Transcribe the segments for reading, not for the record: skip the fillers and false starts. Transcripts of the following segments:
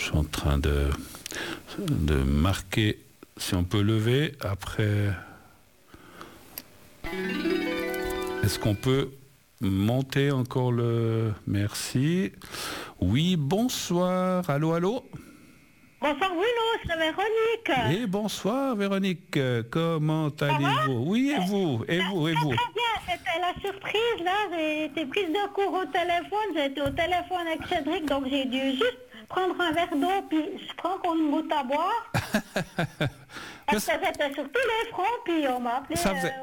suis en train de marquer si on peut lever. Après, est-ce qu'on peut monter encore le... Merci. Oui, bonsoir. Allô, allô. Bonsoir Bruno, c'est Véronique. Et bonsoir Véronique. Comment allez-vous? Oui, et vous? Et vous? Et vous? Très bien, c'était la surprise là. J'ai été prise de court au téléphone. J'étais au téléphone avec Cédric, donc j'ai dû juste prendre un verre d'eau, puis je prends encore une goutte à boire. Parce que j'étais sur tous les fronts, puis on m'a appelé.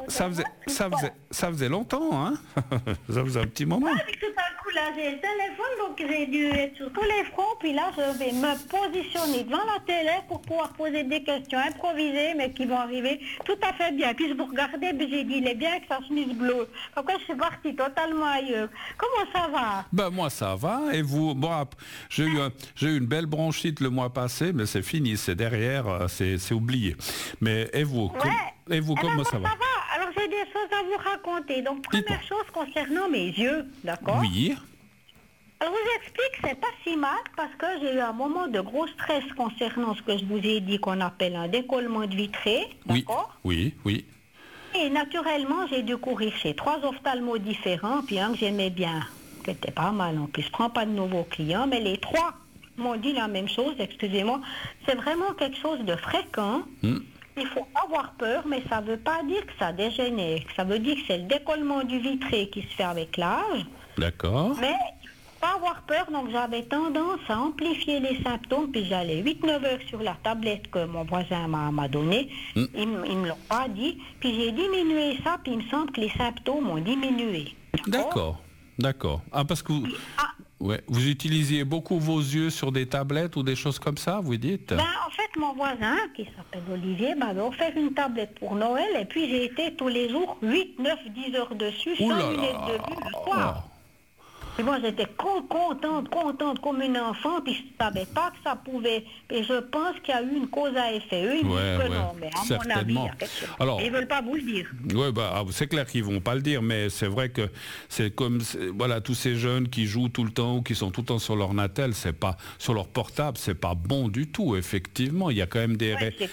Ça faisait longtemps, hein? Ça faisait un petit moment. Oui, puis tout à coup, là, j'ai le téléphone, donc j'ai dû être sur tous les fronts, puis là, je vais me positionner devant la télé pour pouvoir poser des questions improvisées, mais qui vont arriver tout à fait bien. Puis je vous regardais, puis j'ai dit, il est bien avec sa chemise bleue. Pourquoi je suis partie totalement ailleurs? Comment ça va? Ben moi, ça va. Et vous? Bon, j'ai eu une belle bronchite le mois passé, mais c'est fini, c'est derrière, c'est oublié. Mais et vous? Ouais. Comment ça va? Ça va. Alors j'ai des choses à vous raconter. Donc première chose concernant mes yeux, d'accord? Oui. Alors je vous explique, c'est pas si mal parce que j'ai eu un moment de gros stress concernant ce que je vous ai dit qu'on appelle un décollement de vitrée, d'accord? Oui. Et naturellement, j'ai dû courir chez 3 ophtalmos différents, puis un que j'aimais bien, qui était pas mal. En plus, je prends pas de nouveaux clients, mais les 3 m'ont dit la même chose, excusez-moi. C'est vraiment quelque chose de fréquent. Il faut avoir peur, mais ça ne veut pas dire que ça dégénère. Ça veut dire que c'est le décollement du vitré qui se fait avec l'âge. D'accord. Mais il faut pas avoir peur, donc j'avais tendance à amplifier les symptômes, puis j'allais 8-9 heures sur la tablette que mon voisin m'a donnée. Ils ne me l'ont pas dit. Puis j'ai diminué ça, puis il me semble que les symptômes ont diminué. D'accord. Ah, parce que vous utilisiez beaucoup vos yeux sur des tablettes ou des choses comme ça, vous dites? En fait, mon voisin, qui s'appelle Olivier, m'avait offert une tablette pour Noël, et puis j'ai été tous les jours 8, 9, 10 heures dessus, sans lunettes de vue le soir. Et moi, j'étais contente comme une enfant, puis je ne savais pas que ça pouvait. Et je pense qu'il y a eu une cause à effet. Eux, ils disent que non, mais à mon avis, il y a quelque chose. Alors, ils ne veulent pas vous le dire. Oui, c'est clair qu'ils ne vont pas le dire, mais c'est vrai que c'est comme tous ces jeunes qui jouent tout le temps ou qui sont tout le temps sur leur Natel, c'est pas sur leur portable, c'est pas bon du tout, effectivement. Il y a quand même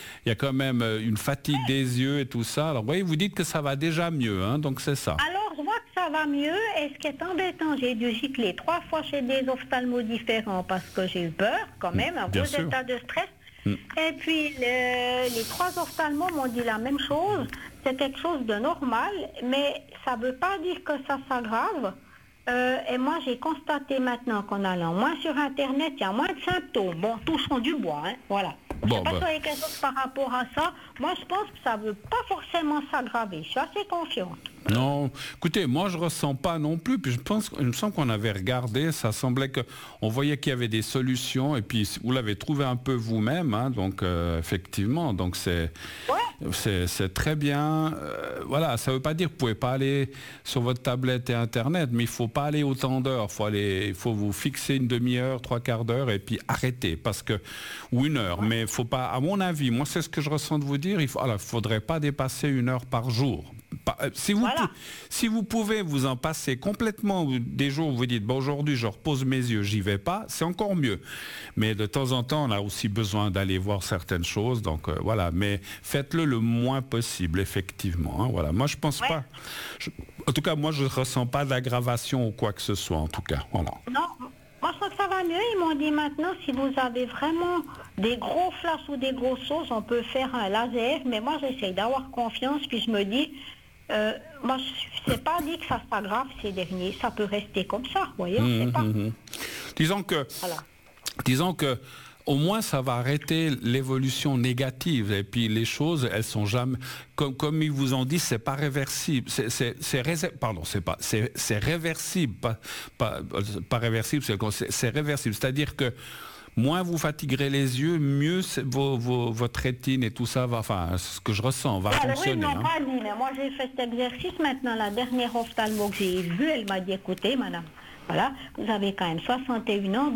une fatigue des yeux et tout ça. Alors, vous dites que ça va déjà mieux, hein, donc c'est ça. Alors, je vois que ça va mieux, et ce qui est embêtant, j'ai dû gicler 3 fois chez des ophtalmos différents parce que j'ai eu peur quand même, un gros état de stress. Et puis les 3 ophtalmos m'ont dit la même chose, c'est quelque chose de normal, mais ça ne veut pas dire que ça s'aggrave. Et moi j'ai constaté maintenant qu'en allant moins sur Internet, il y a moins de symptômes. Bon, touchons du bois, hein, voilà. Je ne sais pas si vous avez quelque chose par rapport à ça. Moi je pense que ça ne veut pas forcément s'aggraver. Je suis assez confiante. Non, écoutez, moi je ressens pas non plus. Puis il me semble qu'on avait regardé, ça semblait que on voyait qu'il y avait des solutions. Et puis vous l'avez trouvé un peu vous-même, hein, donc effectivement, donc c'est très bien. Voilà, ça veut pas dire que vous pouvez pas aller sur votre tablette et Internet, mais il faut pas aller autant d'heures. Il faut vous fixer une demi-heure, 3/4 d'heure et puis arrêter ou 1 heure. Mais faut pas, à mon avis, moi c'est ce que je ressens de vous dire. Il faudrait pas dépasser 1 heure par jour. Si vous pouvez vous en passer complètement, des jours où vous dites aujourd'hui je repose mes yeux, j'y vais pas, c'est encore mieux. Mais de temps en temps on a aussi besoin d'aller voir certaines choses, donc voilà. Mais faites-le le moins possible, effectivement. Hein, voilà. Moi je pense pas. En tout cas moi je ressens pas d'aggravation ou quoi que ce soit en tout cas. Voilà. Non. Moi, je crois que ça va mieux. Ils m'ont dit maintenant, si vous avez vraiment des gros flashs ou des grosses choses, on peut faire un laser. Mais moi, j'essaie d'avoir confiance. Puis je me dis, moi, je ne sais pas dit que ça s'aggrave ces derniers. Ça peut rester comme ça, vous voyez, on ne sait pas. Disons que au moins ça va arrêter l'évolution négative et puis les choses elles sont jamais comme ils vous ont dit, c'est pas réversible, c'est réversible, pas réversible, c'est réversible, c'est-à-dire que moins vous fatiguerez les yeux, mieux votre rétine et tout ça va, ce que je ressens va fonctionner. Oui, pas dit, mais moi j'ai fait cet exercice maintenant. La dernière ophtalmo que j'ai vue, elle m'a dit, écoutez madame, voilà, vous avez quand même 61 ans.